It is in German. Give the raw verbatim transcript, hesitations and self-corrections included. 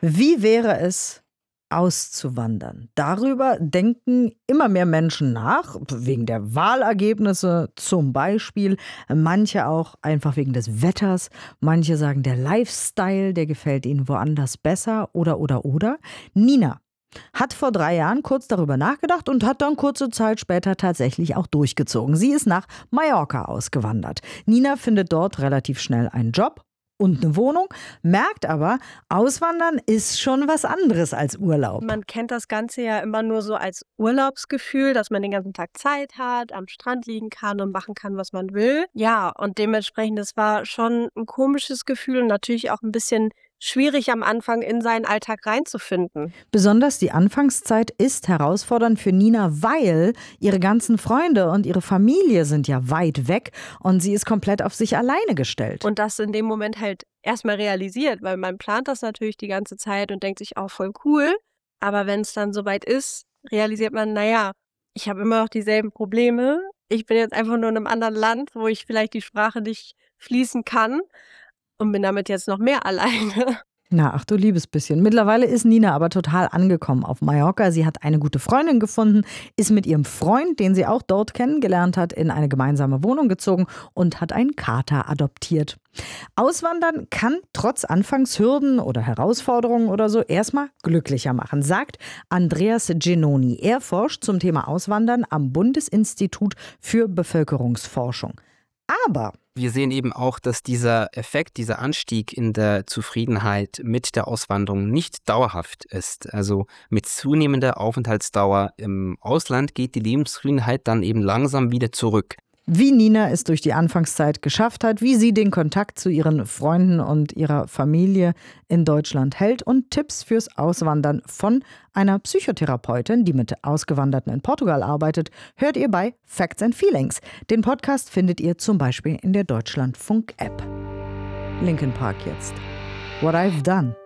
Wie wäre es, auszuwandern? Darüber denken immer mehr Menschen nach, wegen der Wahlergebnisse zum Beispiel. Manche auch einfach wegen des Wetters. Manche sagen, der Lifestyle, der gefällt ihnen woanders besser oder, oder, oder. Nina hat vor drei Jahren kurz darüber nachgedacht und hat dann kurze Zeit später tatsächlich auch durchgezogen. Sie ist nach Mallorca ausgewandert. Nina findet dort relativ schnell einen Job und eine Wohnung, merkt aber, Auswandern ist schon was anderes als Urlaub. Man kennt das Ganze ja immer nur so als Urlaubsgefühl, dass man den ganzen Tag Zeit hat, am Strand liegen kann und machen kann, was man will. Ja, und dementsprechend, das war schon ein komisches Gefühl und natürlich auch ein bisschen schwierig am Anfang in seinen Alltag reinzufinden. Besonders die Anfangszeit ist herausfordernd für Nina, weil ihre ganzen Freunde und ihre Familie sind ja weit weg und sie ist komplett auf sich alleine gestellt. Und das in dem Moment halt erstmal realisiert, weil man plant das natürlich die ganze Zeit und denkt sich auch voll cool. Aber wenn es dann soweit ist, realisiert man, naja, ich habe immer noch dieselben Probleme. Ich bin jetzt einfach nur in einem anderen Land, wo ich vielleicht die Sprache nicht fließen kann und bin damit jetzt noch mehr alleine. Na, ach du liebes bisschen. Mittlerweile ist Nina aber total angekommen auf Mallorca. Sie hat eine gute Freundin gefunden, ist mit ihrem Freund, den sie auch dort kennengelernt hat, in eine gemeinsame Wohnung gezogen und hat einen Kater adoptiert. Auswandern kann trotz Anfangshürden oder Herausforderungen oder so erstmal glücklicher machen, sagt Andreas Genoni. Er forscht zum Thema Auswandern am Bundesinstitut für Bevölkerungsforschung. Aber wir sehen eben auch, dass dieser Effekt, dieser Anstieg in der Zufriedenheit mit der Auswanderung nicht dauerhaft ist. Also mit zunehmender Aufenthaltsdauer im Ausland geht die Lebenszufriedenheit dann eben langsam wieder zurück. wie Nina es durch die Anfangszeit geschafft hat, wie sie den Kontakt zu ihren Freunden und ihrer Familie in Deutschland hält und Tipps fürs Auswandern von einer Psychotherapeutin, die mit Ausgewanderten in Portugal arbeitet, hört ihr bei Facts and Feelings. Den Podcast findet ihr zum Beispiel in der Deutschlandfunk-App. Linkin Park jetzt. What I've Done.